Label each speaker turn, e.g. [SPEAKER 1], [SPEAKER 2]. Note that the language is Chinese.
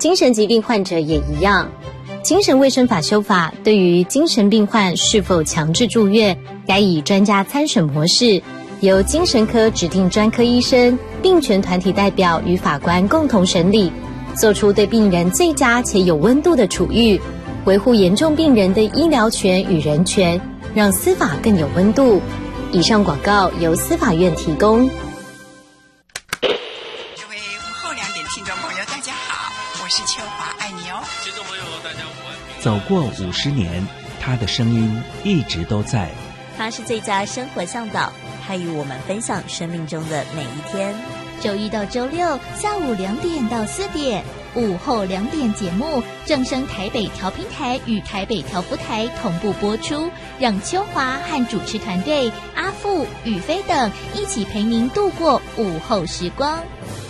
[SPEAKER 1] 精神疾病患者也一样。精神卫生法修法对于精神病患是否强制住院，该以专家参审模式，由精神科指定专科医生、病权团体代表与法官共同审理，做出对病人最佳且有温度的处遇，维护严重病人的医疗权与人权，让司法更有温度。以上广告由司法院提供。
[SPEAKER 2] 各位午后2点听众朋友大家好，我是秋华，爱你哦。
[SPEAKER 3] 听众朋友大家午安。
[SPEAKER 4] 走过50年，他的声音一直都在。
[SPEAKER 5] 他是最佳生活向导，他与我们分享生命中的每一天。
[SPEAKER 6] 周一到周六下午2点到4点，午后2点节目正声台北调频台与台北调幅台同步播出，让秋华和主持团队阿富、宇飞等一起陪您度过午后时光。